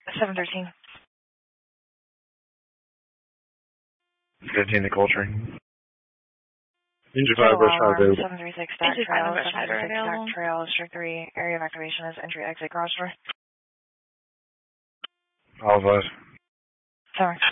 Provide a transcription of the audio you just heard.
713. 15 to Coltrane. Engine 5, rush high available. 736 Stack Trail, 736 Stack Trail, District 3. Area of activation is entry, exit, garage door. All advised. 7.